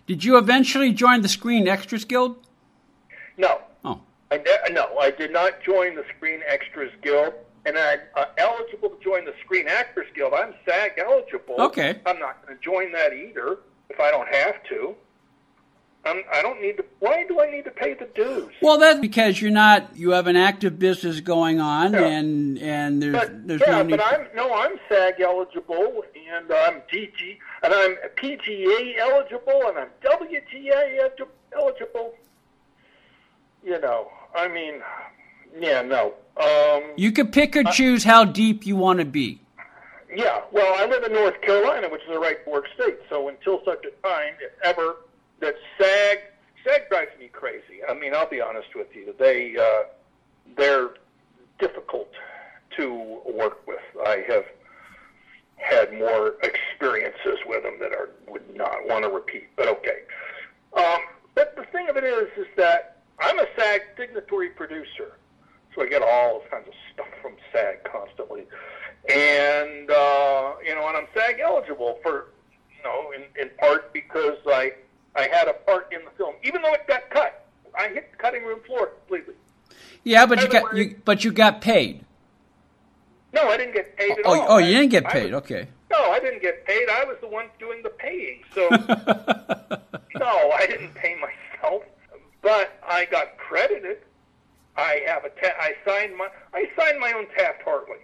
Did you eventually join the Screen Extras Guild? No. Oh. No, I did not join the Screen Extras Guild, and I'm eligible to join the Screen Actors Guild. I'm SAG eligible. Okay. I'm not going to join that either if I don't have to. I don't need to. Why do I need to pay the dues? Well, that's because you have an active business going on, Yeah. and there's yeah, no need. but I'm SAG eligible, and I'm DG, and I'm PGA eligible, and I'm WGA eligible. You know, I mean, yeah, no. You can pick or choose how deep you want to be. Yeah, well, I live in North Carolina, which is a right to work state. So until such a time, if ever, that SAG drives me crazy. I mean, I'll be honest with you. They're difficult to work with. I have had more experiences with them that I would not want to repeat. But okay. But the thing of it is that I'm a SAG signatory producer, so I get all kinds of stuff from SAG constantly. And, and I'm SAG eligible for, in part because I had a part in the film, even though it got cut. I hit the cutting room floor completely. Yeah, but you got paid. No, I didn't get paid at all. Oh, you didn't get paid. Okay. No, I didn't get paid. I was the one doing the paying. So, no, I didn't pay myself, but I got credited. I signed my own Taft-Hartley.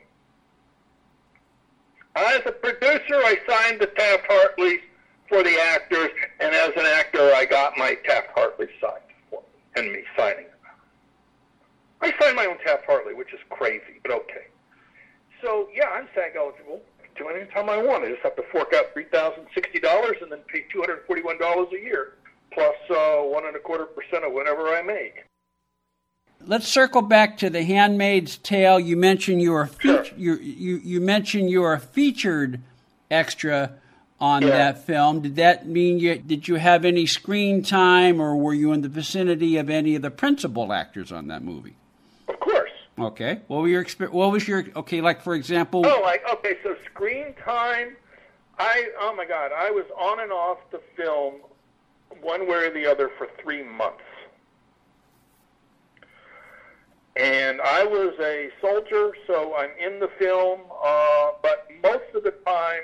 As a producer, I signed the Taft-Hartleys for the actors, and as an actor, I got my Taft-Hartley signed for me, and me signing them. I signed my own Taft-Hartley, which is crazy, but okay. So, yeah, I'm SAG eligible. Do anytime I want. I just have to fork out $3,060 and then pay $241 a year, plus 1.25% of whatever I make. Let's circle back to The Handmaid's Tale. You mentioned you were you mentioned you were a featured extra on that film. Did that mean did you have any screen time, or were you in the vicinity of any of the principal actors on that movie? Of course. Okay. What was your like for example? So screen time. Oh my God, I was on and off the film, one way or the other, for 3 months. And I was a soldier, so I'm in the film, but most of the time,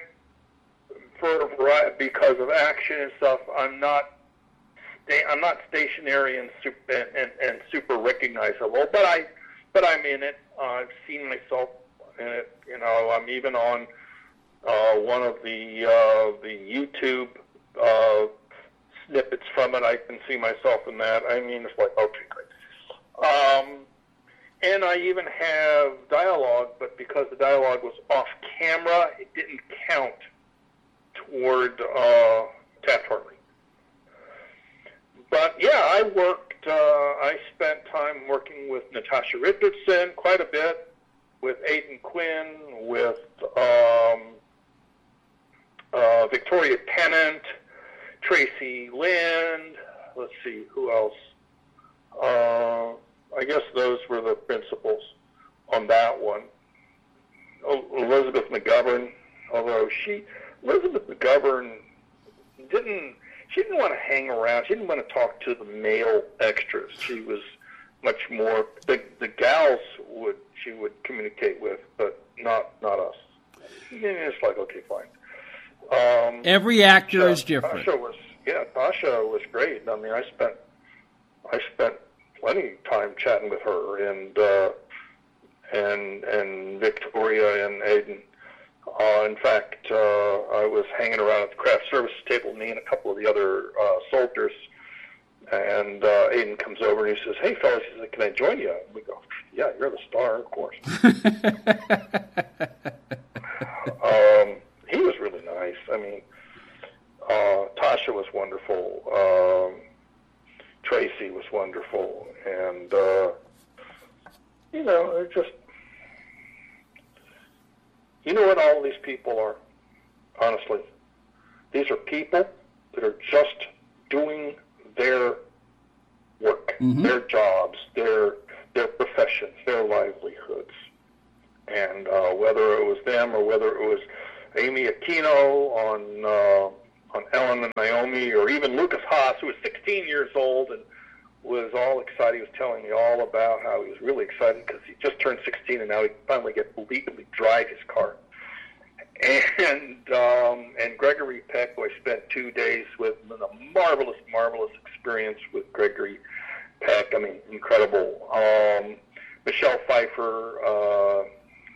because of action and stuff, I'm not stationary and super recognizable. But I'm in it. I've seen myself in it. I'm even on one of the YouTube snippets from it. I can see myself in that. I mean, it's like, okay, great. And I even have dialogue, but because the dialogue was off camera, it didn't count toward Taft-Hartley. But yeah, I spent time working with Natasha Richardson quite a bit, with Aidan Quinn, with Victoria Tennant, Tracy Lind. Let's see, who else? I guess those were the principals on that one. Elizabeth McGovern, although Elizabeth McGovern didn't want to hang around. She didn't want to talk to the male extras. She was much more the gals she would communicate with, but not us. And it's like, okay, fine. Every actor is different. Tasha was great. I mean, I spent plenty of time chatting with her and Victoria and Aidan. In fact, I was hanging around at the craft services table, me and a couple of the other soldiers, and Aidan comes over and he says, "Hey, fellas," he says, "can I join you?" And we go, "Yeah, you're the star, of course." He was really nice. I mean, Tasha was wonderful. Tracy was wonderful, and it just, you know what all these people are, honestly? These are people that are just doing their work, their jobs, their professions, their livelihoods. And whether it was them or whether it was Amy Aquino Ellen and Naomi, or even Lucas Haas, who was 16 years old and was all excited. He was telling me all about how he was really excited because he just turned 16 and now he finally gets to legally drive his car. And Gregory Peck, who I spent 2 days with, and a marvelous experience with Gregory Peck. I mean, incredible. Michelle Pfeiffer.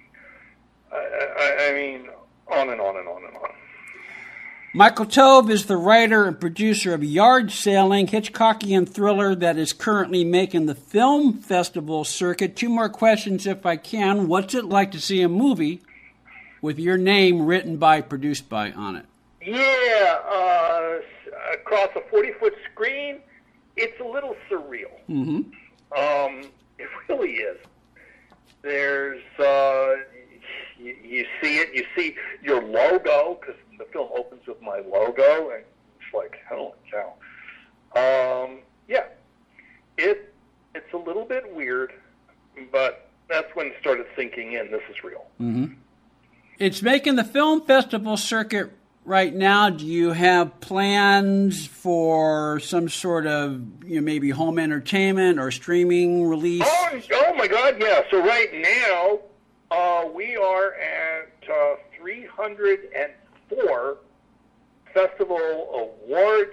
I mean, on and on and on and on. Michael Tove is the writer and producer of Yard Sailing, Hitchcockian thriller that is currently making the film festival circuit. 2 more questions, if I can. What's it like to see a movie with your name written by, produced by on it? Yeah, across a 40-foot screen, it's a little surreal. Mm-hmm. It really is. There's, you see it, you see your logo, because the film opens with my logo, and it's like, holy cow. Yeah, it's a little bit weird, but that's when it started sinking in. This is real. Mm-hmm. It's making the film festival circuit right now. Do you have plans for some sort of, maybe home entertainment or streaming release? Oh my God, yeah. So right now, we are at 304 festival awards,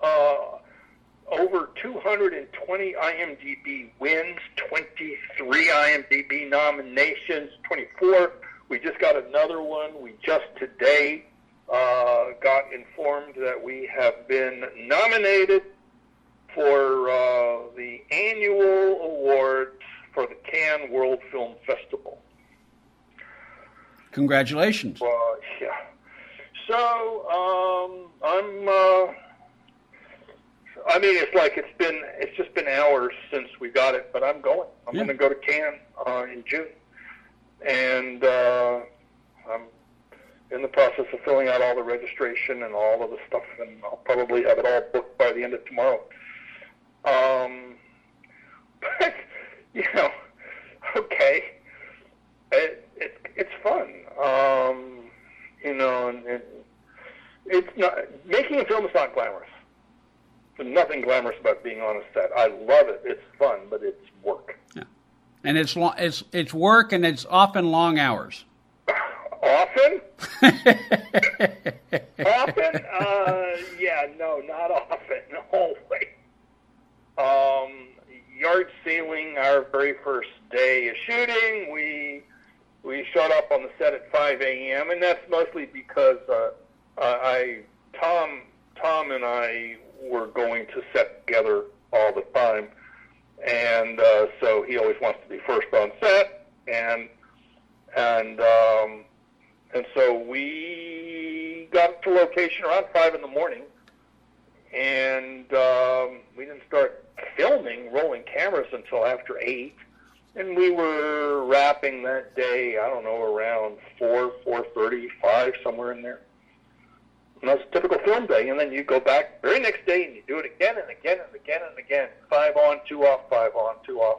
over 220 IMDb wins, 23 IMDb nominations, 24. We just got another one. We just today got informed that we have been nominated for the annual awards for the Cannes World Film Festival. Congratulations. Yeah. So, it's just been hours since we got it, but I'm going. I'm going to go to Cannes in June. And I'm in the process of filling out all the registration and all of the stuff, and I'll probably have it all booked by the end of tomorrow. But, okay. It's fun. And it's not, making a film is not glamorous. There's nothing glamorous about being on a set. I love it. It's fun, but it's work. Yeah. And it's work, and it's often long hours. Often? Often? Yeah, no, not often. Always. Yard Sailing, our very first day of shooting, we showed up on the set at 5 a.m., and that's mostly because Tom and I were going to set together all the time, and so he always wants to be first on set, and so we got to location around 5 in the morning, and we didn't start filming, rolling cameras until after 8. And we were wrapping that day, I don't know, around 4:30, 5, somewhere in there. And that's a typical film day. And then you go back the very next day and you do it again and again and again and again. 5 on, 2 off, 5 on, 2 off.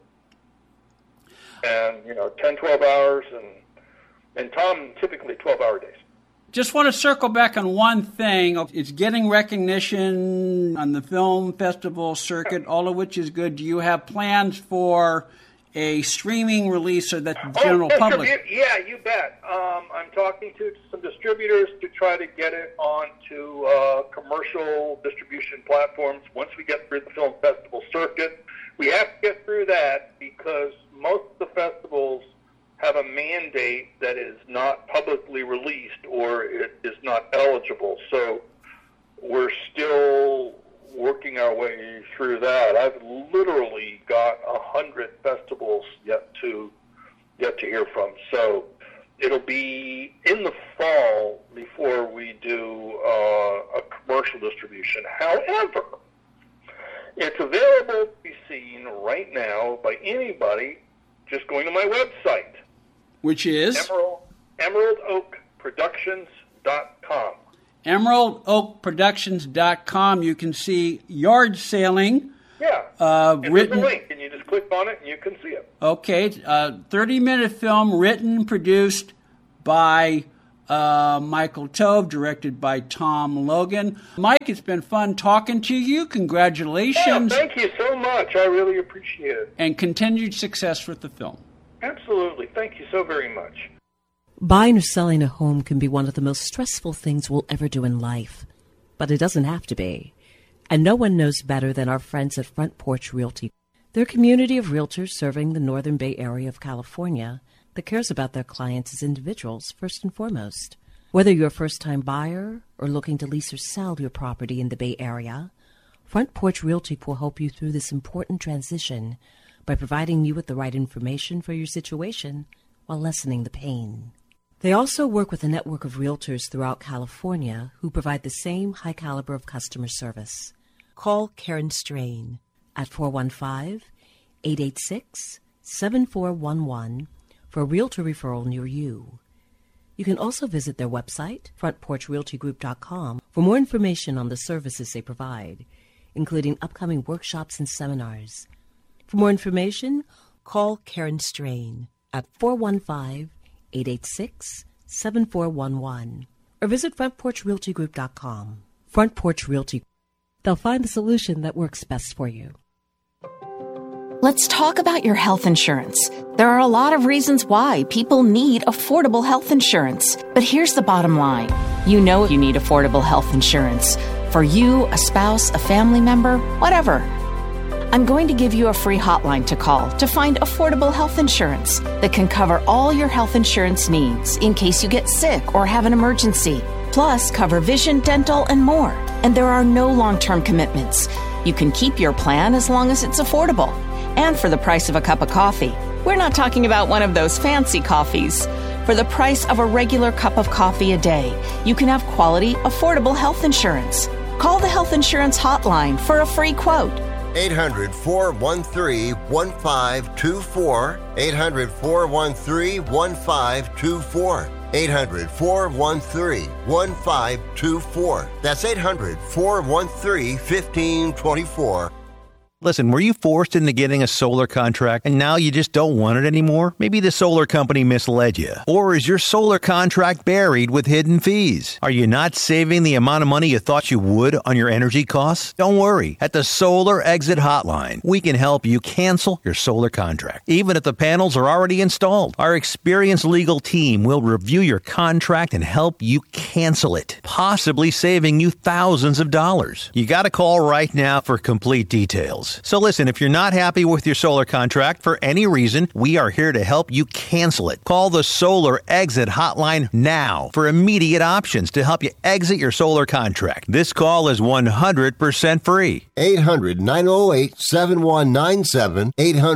And 10, 12 hours. And Tom, typically 12-hour days. Just want to circle back on one thing. It's getting recognition on the film festival circuit, all of which is good. Do you have plans for a streaming release so that the general public... Yeah, you bet. I'm talking to some distributors to try to get it onto commercial distribution platforms once we get through the film festival circuit. We have to get through that because most of the festivals have a mandate that is not publicly released or it is not eligible. So we're still working our way through that. I've literally got 100 festivals yet to hear from. So it'll be in the fall before we do a commercial distribution. However, it's available to be seen right now by anybody just going to my website. Which is? EmeraldOakProductions.com. EmeraldOakProductions.com. You can see Yard Sailing. Yeah. There's a link, and you just click on it, and you can see it. Okay. 30-minute film written, produced by Michael Tove, directed by Tom Logan. Mike, it's been fun talking to you. Congratulations. Yeah, thank you so much. I really appreciate it. And continued success with the film. Absolutely. Thank you so very much. Buying or selling a home can be one of the most stressful things we'll ever do in life. But it doesn't have to be. And no one knows better than our friends at Front Porch Realty. They're a community of realtors serving the Northern Bay Area of California that cares about their clients as individuals first and foremost. Whether you're a first-time buyer or looking to lease or sell your property in the Bay Area, Front Porch Realty will help you through this important transition by providing you with the right information for your situation while lessening the pain. They also work with a network of realtors throughout California who provide the same high caliber of customer service. Call Karen Strain at 415-886-7411 for a realtor referral near you. You can also visit their website, frontporchrealtygroup.com, for more information on the services they provide, including upcoming workshops and seminars. For more information, call Karen Strain at 415-886-7411 or visit frontporchrealtygroup.com. Front Porch Realty. They'll find the solution that works best for you. Let's talk about your health insurance. There are a lot of reasons why people need affordable health insurance. But here's the bottom line. You know you need affordable health insurance. For you, a spouse, a family member, whatever. I'm going to give you a free hotline to call to find affordable health insurance that can cover all your health insurance needs in case you get sick or have an emergency. Plus, cover vision, dental, and more. And there are no long-term commitments. You can keep your plan as long as it's affordable. And for the price of a cup of coffee. We're not talking about one of those fancy coffees. For the price of a regular cup of coffee a day, you can have quality, affordable health insurance. Call the Health Insurance Hotline for a free quote. 800-413-1524. 800-413-1524. 800-413-1524. That's 800-413-1524. Listen, were you forced into getting a solar contract and now you just don't want it anymore? Maybe the solar company misled you. Or is your solar contract buried with hidden fees? Are you not saving the amount of money you thought you would on your energy costs? Don't worry. At the Solar Exit Hotline, we can help you cancel your solar contract, even if the panels are already installed. Our experienced legal team will review your contract and help you cancel it, possibly saving you thousands of dollars. You got to call right now for complete details. So listen, if you're not happy with your solar contract for any reason, we are here to help you cancel it. Call the Solar Exit Hotline now for immediate options to help you exit your solar contract. This call is 100% free. 800-908-7197.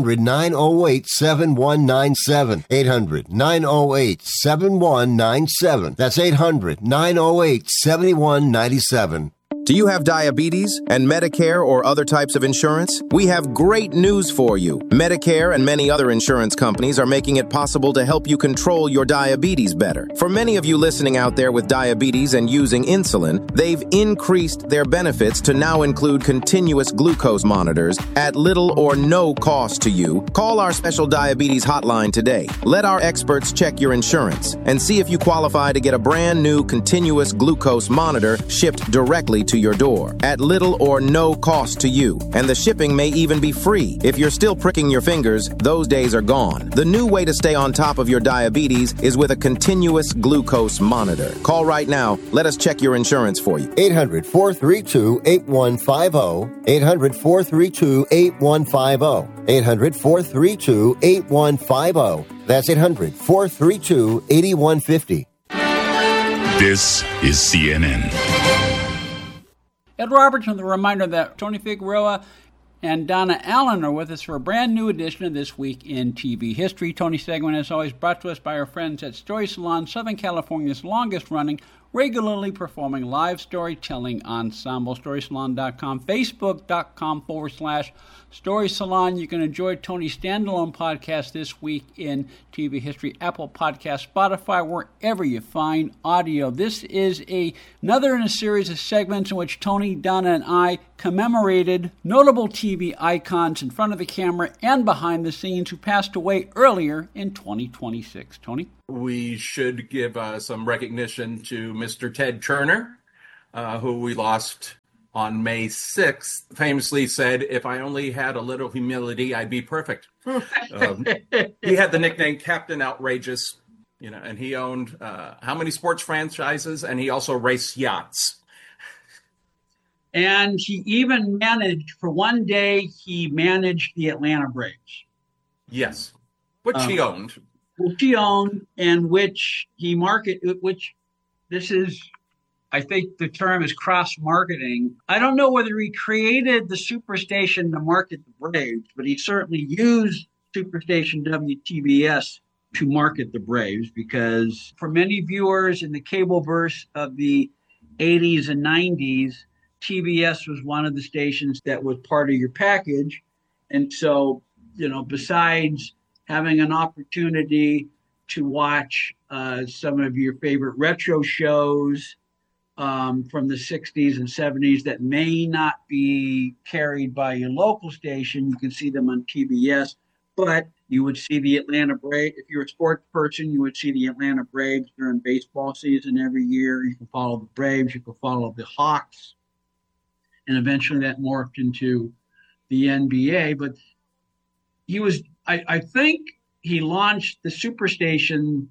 800-908-7197. 800-908-7197. That's 800-908-7197. Do you have diabetes and Medicare or other types of insurance? We have great news for you. Medicare and many other insurance companies are making it possible to help you control your diabetes better. For many of you listening out there with diabetes and using insulin, they've increased their benefits to now include continuous glucose monitors at little or no cost to you. Call our special diabetes hotline today. Let our experts check your insurance and see if you qualify to get a brand new continuous glucose monitor shipped directly to your door at little or no cost to you. And the shipping may even be free. If you're still pricking your fingers, those days are gone. The new way to stay on top of your diabetes is with a continuous glucose monitor. Call right now. Let us check your insurance for you. 800-432-8150. 800-432-8150. 800-432-8150. That's 800-432-8150. This is CNN. Ed Roberts with a reminder that Tony Figueroa and Donna Allen are with us for a brand new edition of This Week in TV History. Tony's segment is always brought to us by our friends at Story Salon, Southern California's longest-running, regularly performing live storytelling ensemble. StorySalon.com, Facebook.com/Story Salon. You can enjoy Tony's standalone podcast This Week in TV History, Apple Podcasts, Spotify, wherever you find audio. This is another in a series of segments in which Tony, Donna, and I commemorated notable TV icons in front of the camera and behind the scenes who passed away earlier in 2026. Tony? we should give some recognition to Mr. Ted Turner, who we lost on May 6th, famously said, "If I only had a little humility, I'd be perfect." He had the nickname Captain Outrageous, and he owned how many sports franchises, and he also raced yachts. And he even managed, for one day, he managed the Atlanta Braves. Yes, which he owned. Which he owned, and which he marketed, which this is, I think the term is cross-marketing. I don't know whether he created the Superstation to market the Braves, but he certainly used Superstation WTBS to market the Braves, because for many viewers in the cable verse of the 80s and 90s, TBS was one of the stations that was part of your package. And so, besides having an opportunity to watch some of your favorite retro shows from the 60s and 70s that may not be carried by your local station, you can see them on TBS, but you would see the Atlanta Braves. If you're a sports person, you would see the Atlanta Braves during baseball season every year. You can follow the Braves, you can follow the Hawks, and eventually that morphed into the NBA. But he was, I think he launched the Superstation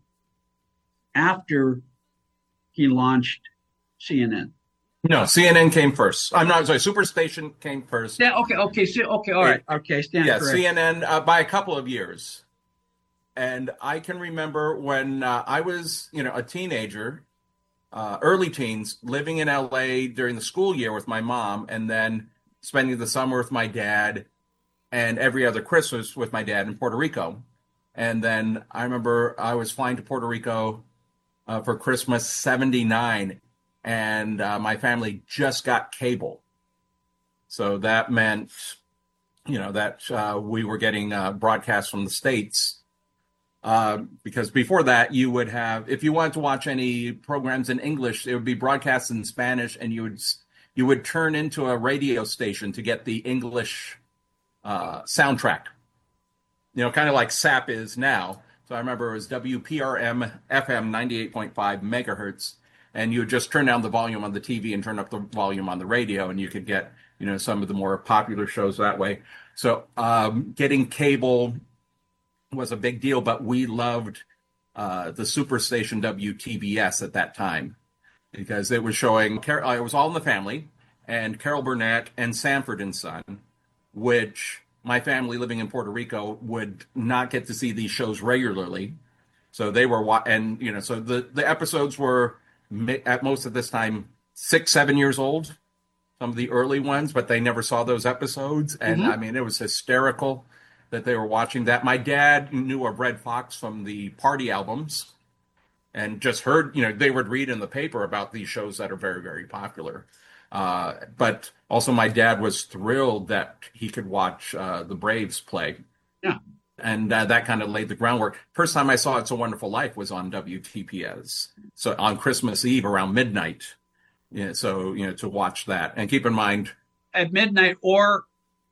after he launched CNN. No, CNN came first. I'm not sorry. Superstation came first. Yeah. Okay. All right. Okay. Stand corrected. CNN by a couple of years. And I can remember when I was, a teenager, early teens, living in LA during the school year with my mom, and then spending the summer with my dad, and every other Christmas with my dad in Puerto Rico. And then I remember I was flying to Puerto Rico for Christmas '79. And my family just got cable. So that meant, that we were getting broadcasts from the States. Because before that, you would have, if you wanted to watch any programs in English, it would be broadcast in Spanish, and you would turn into a radio station to get the English soundtrack. Kind of like SAP is now. So I remember it was WPRM FM 98.5 megahertz. And you would just turn down the volume on the TV and turn up the volume on the radio, and you could get, some of the more popular shows that way. So getting cable was a big deal, but we loved the Superstation WTBS at that time, because it was showing, it was All in the Family and Carol Burnett and Sanford and Son, which my family living in Puerto Rico would not get to see these shows regularly. So they were, and, so the episodes were, at most at this time, 6-7 years old, some of the early ones, but they never saw those episodes. And I mean, it was hysterical that they were watching that. My dad knew of Red Fox from the party albums, and just heard, they would read in the paper about these shows that are very, very popular. But also my dad was thrilled that he could watch the Braves play. Yeah. And that kind of laid the groundwork. First time I saw It's a Wonderful Life was on WTPS. So on Christmas Eve around midnight. Yeah, so, to watch that. And keep in mind, at midnight or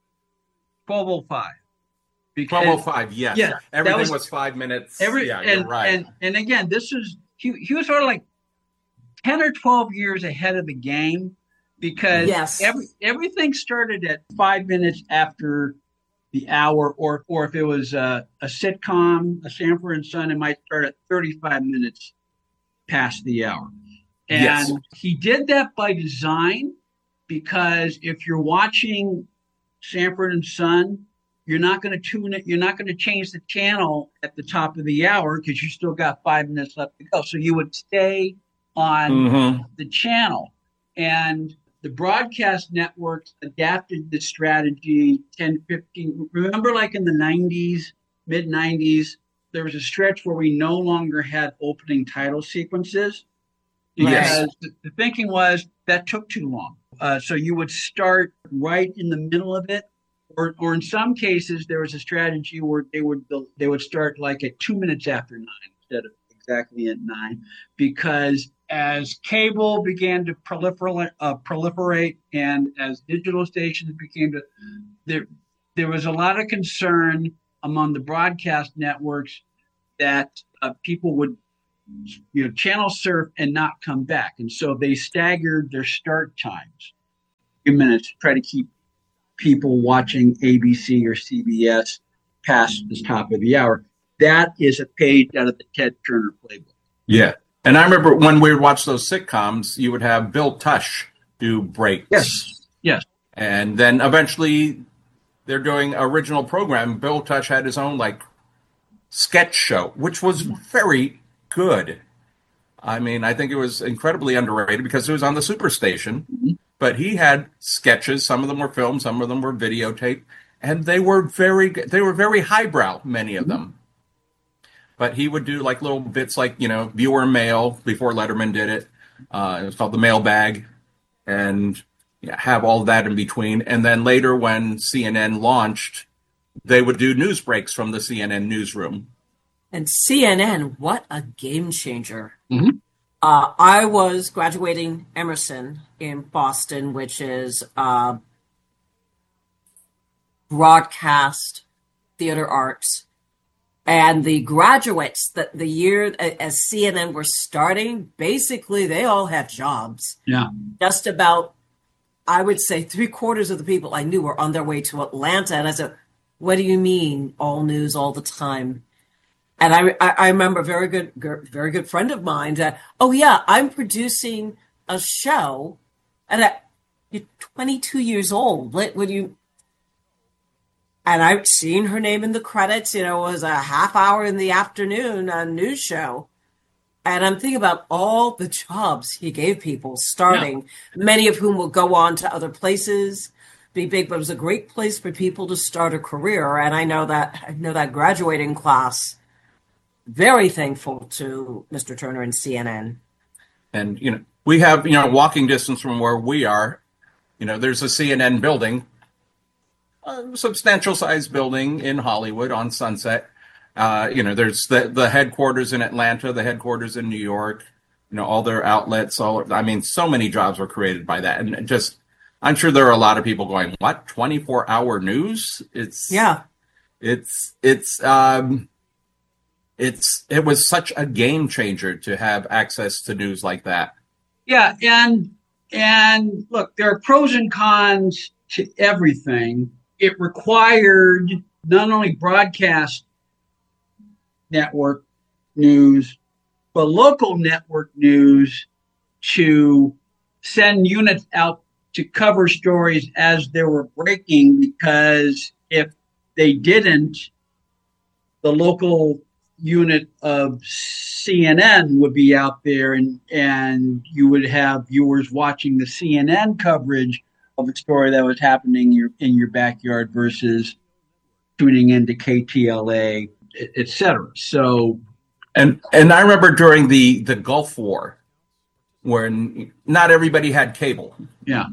12:05. 12:05, yes. Yeah, everything was 5 minutes. You're right. And again, this is, he was sort of like 10 or 12 years ahead of the game, because everything started at 5 minutes after the hour, or if it was a sitcom, a Sanford and Son, it might start at 35 minutes past the hour. And he did that by design, because if you're watching Sanford and Son, you're not going to tune it. You're not going to change the channel at the top of the hour, because you still got 5 minutes left to go. So you would stay on the channel. And the broadcast networks adapted this strategy 10, 15. Remember, like in the 90s, mid-90s, there was a stretch where we no longer had opening title sequences. Because the thinking was that took too long. So you would start right in the middle of it. Or in some cases, there was a strategy where they would start like at 2 minutes after 9 instead of exactly at 9, because as cable began to proliferate, and as digital stations became there was a lot of concern among the broadcast networks that people would, channel surf and not come back. And so they staggered their start times. A few minutes to try to keep people watching ABC or CBS past the top of the hour. That is a page out of the Ted Turner playbook. Yeah. And I remember when we would watch those sitcoms, you would have Bill Tush do breaks. Yes. And then eventually they're doing original program. Bill Tush had his own sketch show, which was very good. I mean, I think it was incredibly underrated because it was on the Superstation. Mm-hmm. But he had sketches. Some of them were filmed, some of them were videotaped, and they were very highbrow, many of them. But he would do little bits viewer mail before Letterman did it. It was called the mailbag, and have all that in between. And then later when CNN launched, they would do news breaks from the CNN newsroom. And CNN, what a game changer. Mm-hmm. I was graduating Emerson in Boston, which is broadcast theater arts. And the graduates, the year as CNN were starting, basically they all had jobs. Yeah. Just about, I would say 3/4 of the people I knew were on their way to Atlanta. And I said, what do you mean all news all the time? And I remember a very good friend of mine that, I'm producing a show, and you're 22 years old. What do you? And I've seen her name in the credits. It was a half hour in the afternoon on a news show, and I'm thinking about all the jobs he gave people starting, many of whom will go on to other places, be big. But it was a great place for people to start a career, and I know that graduating class. Very thankful to Mr. Turner and CNN. And, we have, walking distance from where we are, there's a CNN building, a substantial sized building in Hollywood on Sunset. There's the headquarters in Atlanta, the headquarters in New York, all their outlets. So many jobs were created by that. And I'm sure there are a lot of people going, what, 24-hour news? It was such a game changer to have access to news like that. Yeah, and look, there are pros and cons to everything. It required not only broadcast network news, but local network news to send units out to cover stories as they were breaking, because if they didn't, the local unit of CNN would be out there, and you would have viewers watching the CNN coverage of a story that was happening in your backyard versus tuning into KTLA, et cetera. So, and I remember during the Gulf War, when not everybody had cable. Yeah.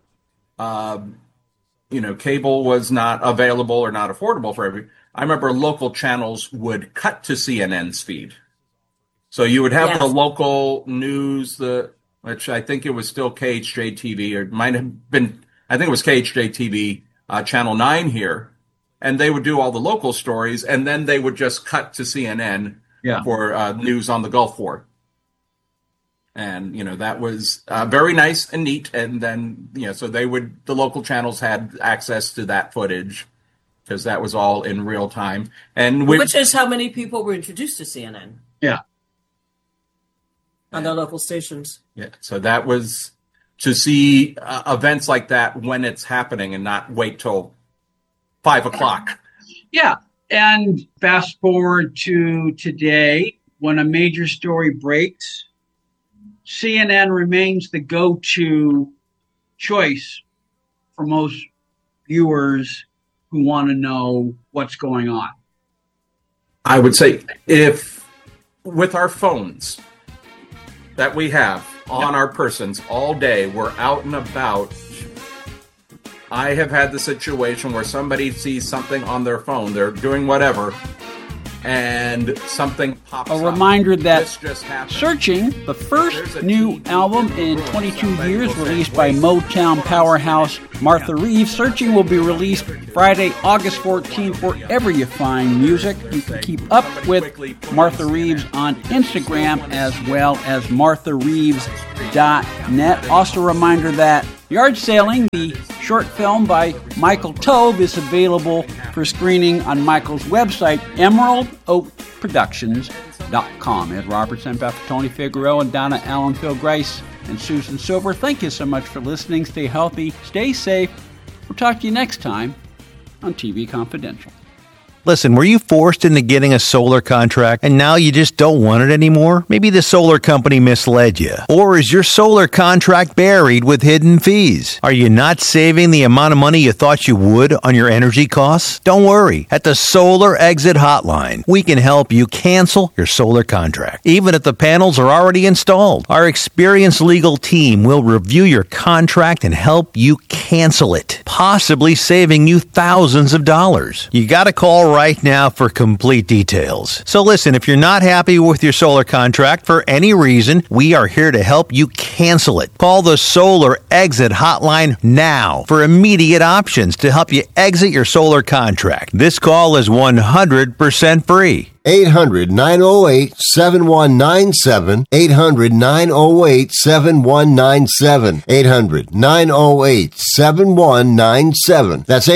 Cable was not available or not affordable for everybody. I remember local channels would cut to CNN's feed. So you would have the local news, which I think it was still KHJ TV, or it might have been, I think it was KHJ TV, Channel 9 here. And they would do all the local stories, and then they would just cut to CNN for news on the Gulf War. And, that was very nice and neat. And then, so the local channels had access to that footage, because that was all in real time. And which is how many people were introduced to CNN. Yeah. On their local stations. Yeah. So that was to see events like that when it's happening and not wait till 5 o'clock. Yeah. And fast forward to today, when a major story breaks, CNN remains the go-to choice for most viewers who want to know what's going on. I would say if with our phones that we have on our persons all day, we're out and about. I have had the situation where somebody sees something on their phone, they're doing whatever, and something pops up. A reminder that This just happened. Searching, the first new album in 22 years released by Motown powerhouse Martha Reeves. Searching will be released Friday, August 14th, wherever you find music. You can keep up with Martha Reeves on Instagram as well as marthareeves.net. Also a reminder that Yard Sailing, the short film by Michael Tove, is available for screening on Michael's website, EmeraldOakProductions.com. Ed Roberts, and Beth Tony Figueroa, and Donna Allen, Phil Grice, and Susan Silver. Thank you so much for listening. Stay healthy, stay safe. We'll talk to you next time on TV Confidential. Listen, were you forced into getting a solar contract and now you just don't want it anymore? Maybe the solar company misled you. Or is your solar contract buried with hidden fees? Are you not saving the amount of money you thought you would on your energy costs? Don't worry. At the Solar Exit Hotline, we can help you cancel your solar contract, even if the panels are already installed. Our experienced legal team will review your contract and help you cancel it, possibly saving you thousands of dollars. You got to call right now for complete details. So listen, if you're not happy with your solar contract for any reason, we are here to help you cancel it. Call the Solar Exit Hotline now for immediate options to help you exit your solar contract. This call is 100% free. 800-908-7197. 800-908-7197. 800-908-7197. That's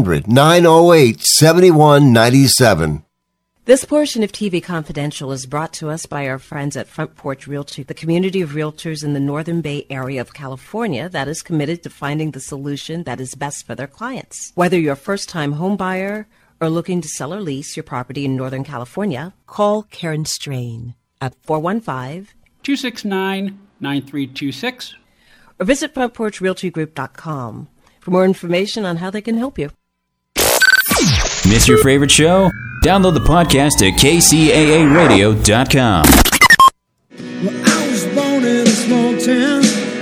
800-908-7197. This portion of TV Confidential is brought to us by our friends at Front Porch Realty, the community of realtors in the Northern Bay area of California that is committed to finding the solution that is best for their clients. Whether you're a first-time home buyer or looking to sell or lease your property in Northern California, call Karen Strain at 415-269-9326 or visit frontporchrealtygroup.com for more information on how they can help you. Miss your favorite show? Download the podcast at kcaaradio.com. Well, I was born in a small town.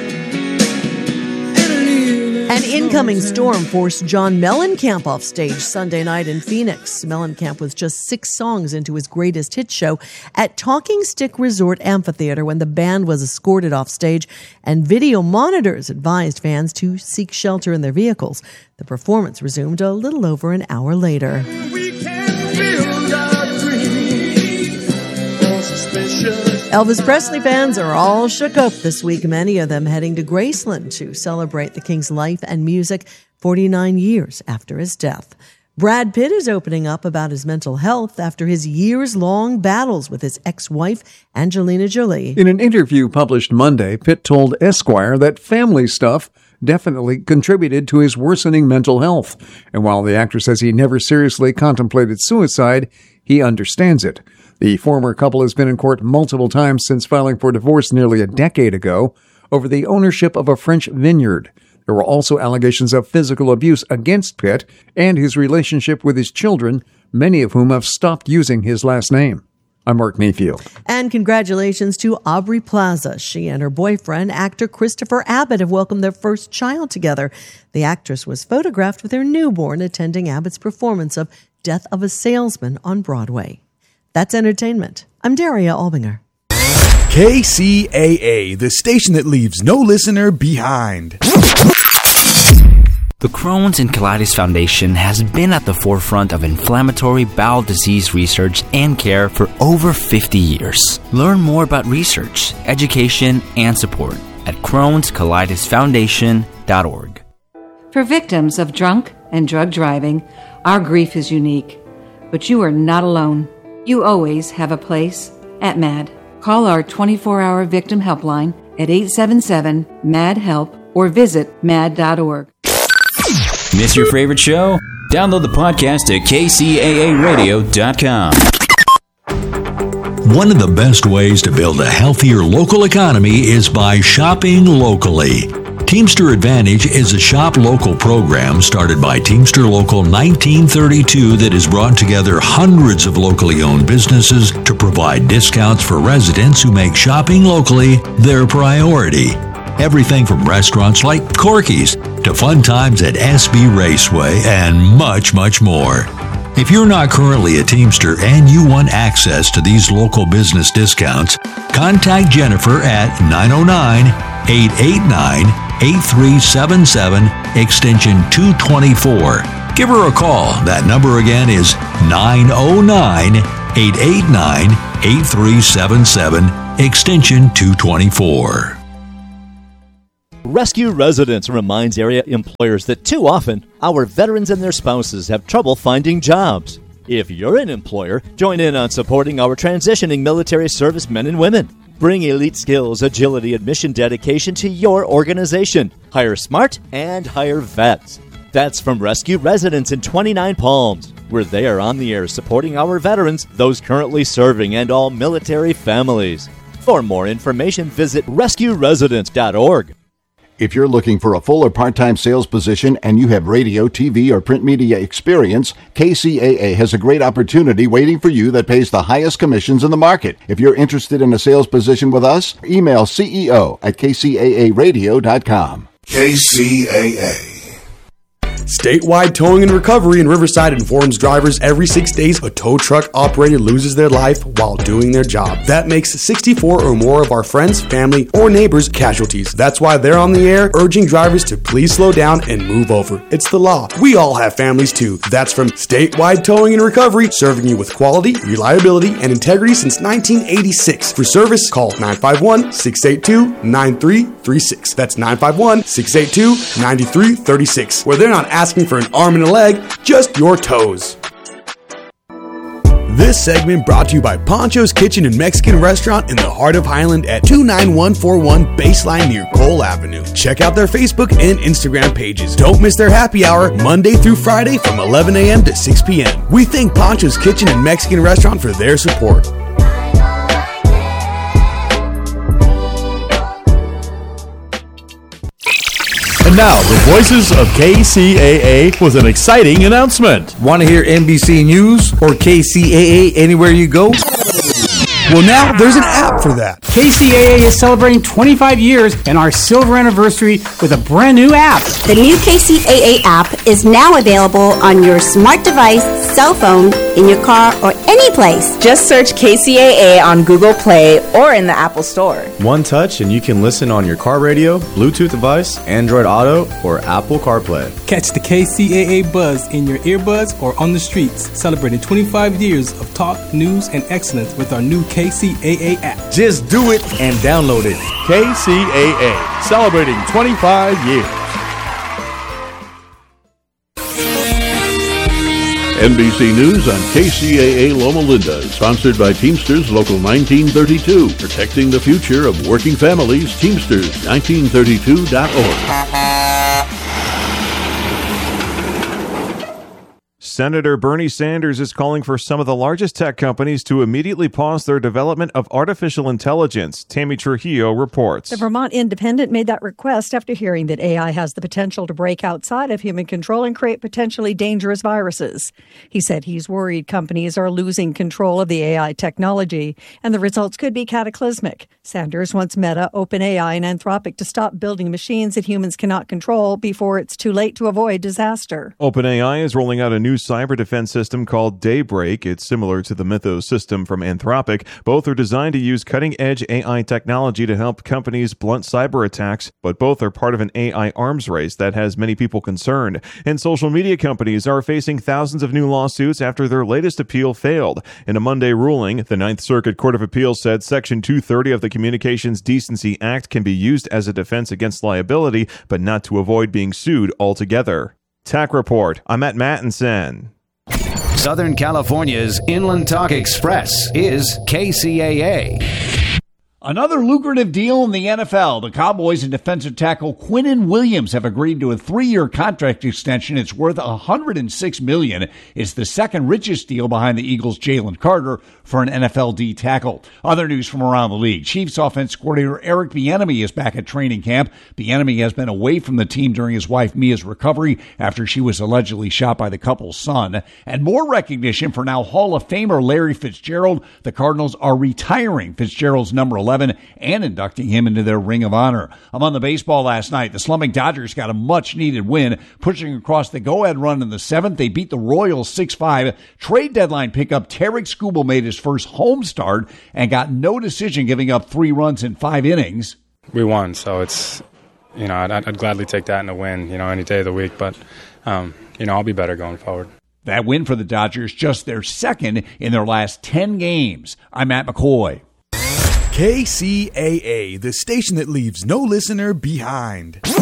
An incoming storm forced John Mellencamp off stage Sunday night in Phoenix. Mellencamp was just 6 songs into his greatest hit show at Talking Stick Resort Amphitheater when the band was escorted off stage and video monitors advised fans to seek shelter in their vehicles. The performance resumed a little over an hour later. Elvis Presley fans are all shook up this week, many of them heading to Graceland to celebrate the King's life and music 49 years after his death. Brad Pitt is opening up about his mental health after his years-long battles with his ex-wife, Angelina Jolie. In an interview published Monday, Pitt told Esquire that family stuff definitely contributed to his worsening mental health. And while the actor says he never seriously contemplated suicide, he understands it. The former couple has been in court multiple times since filing for divorce nearly a decade ago over the ownership of a French vineyard. There were also allegations of physical abuse against Pitt and his relationship with his children, many of whom have stopped using his last name. I'm Mark Mayfield. And congratulations to Aubrey Plaza. She and her boyfriend, actor Christopher Abbott, have welcomed their first child together. The actress was photographed with her newborn attending Abbott's performance of Death of a Salesman on Broadway. That's entertainment. I'm Daria Albinger. KCAA, the station that leaves no listener behind. The Crohn's and Colitis Foundation has been at the forefront of inflammatory bowel disease research and care for over 50 years. Learn more about research, education, and support at Crohn'sColitisFoundation.org. For victims of drunk and drug driving, our grief is unique. But you are not alone. You always have a place at MAD. Call our 24-hour victim helpline at 877-MAD-HELP or visit mad.org. Miss your favorite show? Download the podcast at kcaaradio.com. One of the best ways to build a healthier local economy is by shopping locally. Teamster Advantage is a shop local program started by Teamster Local 1932 that has brought together hundreds of locally owned businesses to provide discounts for residents who make shopping locally their priority. Everything from restaurants like Corky's to fun times at SB Raceway and much, much more. If you're not currently a Teamster and you want access to these local business discounts, contact Jennifer at 909-889-8377, extension 224. Give her a call. That number again is 909-889-8377, extension 224. Rescue Residence reminds area employers that too often, our veterans and their spouses have trouble finding jobs. If you're an employer, join in on supporting our transitioning military service men and women. Bring elite skills, agility, and mission dedication to your organization. Hire smart and hire vets. That's from Rescue Residence in 29 Palms, where they are on the air supporting our veterans, those currently serving, and all military families. For more information, visit rescueresidence.org. If you're looking for a full or part-time sales position and you have radio, TV, or print media experience, KCAA has a great opportunity waiting for you that pays the highest commissions in the market. If you're interested in a sales position with us, email CEO@kcaaradio.com. KCAA. Statewide Towing and Recovery in Riverside informs drivers every 6 days a tow truck operator loses their life while doing their job. That makes 64 or more of our friends, family, or neighbors casualties. That's why they're on the air urging drivers to please slow down and move over. It's the law. We all have families too. That's from Statewide Towing and Recovery, serving you with quality, reliability, and integrity since 1986. For service, call 951-682-9336. That's 951-682-9336. Where they're not asking for an arm and a leg, just your toes. This segment brought to you by Poncho's Kitchen and Mexican Restaurant in the heart of Highland at 29141 Baseline near Cole Avenue. Check out their Facebook and Instagram pages. Don't miss their happy hour Monday through Friday from 11 a.m. to 6 p.m. We thank Poncho's Kitchen and Mexican Restaurant for their support. And now, the voices of KCAA with an exciting announcement. Want to hear NBC News or KCAA anywhere you go? Well, now there's an app for that. KCAA is celebrating 25 years and our silver anniversary with a brand new app. The new KCAA app is now available on your smart device, cell phone, in your car, or any place. Just search KCAA on Google Play or in the Apple Store. One touch and you can listen on your car radio, Bluetooth device, Android Auto, or Apple CarPlay. Catch the KCAA buzz in your earbuds or on the streets, celebrating 25 years of talk, news, and excellence with our new KCAA app. Just do it and download it. KCAA, celebrating 25 years. NBC News on KCAA Loma Linda, sponsored by Teamsters Local 1932, protecting the future of working families. Teamsters1932.org. Senator Bernie Sanders is calling for some of the largest tech companies to immediately pause their development of artificial intelligence. Tammy Trujillo reports. The Vermont Independent made that request after hearing that AI has the potential to break outside of human control and create potentially dangerous viruses. He said he's worried companies are losing control of the AI technology, and the results could be cataclysmic. Sanders wants Meta, OpenAI, and Anthropic to stop building machines that humans cannot control before it's too late to avoid disaster. OpenAI is rolling out a new cyber defense system called Daybreak. It's similar to the Mythos system from Anthropic. Both are designed to use cutting-edge AI technology to help companies blunt cyber attacks, but both are part of an AI arms race that has many people concerned. And social media companies are facing thousands of new lawsuits after their latest appeal failed. In a Monday ruling, the Ninth Circuit Court of Appeals said Section 230 of the Communications Decency Act can be used as a defense against liability, but not to avoid being sued altogether. Tech Report. I'm at Mattinson. Southern California's Inland Talk Express is KCAA. Another lucrative deal in the NFL. The Cowboys and defensive tackle Quinnen Williams have agreed to a 3-year contract extension. It's worth $106 million. It's the second richest deal behind the Eagles' Jalen Carter for an NFL D tackle. Other news from around the league. Chiefs offense coordinator Eric Bieniemy is back at training camp. Bieniemy has been away from the team during his wife Mia's recovery after she was allegedly shot by the couple's son. And more recognition for now Hall of Famer Larry Fitzgerald. The Cardinals are retiring Fitzgerald's number 11 11 and inducting him into their Ring of Honor. Among the baseball last night, the slumping Dodgers got a much-needed win, pushing across the go-ahead run in the 7th. They beat the Royals 6-5. Trade deadline pickup Tarek Skubal made his first home start and got no decision, giving up 3 runs in 5 innings. We won, so it's, I'd gladly take that in a win, any day of the week, but, I'll be better going forward. That win for the Dodgers, just their second in their last 10 games. I'm Matt McCoy. KCAA, the station that leaves no listener behind.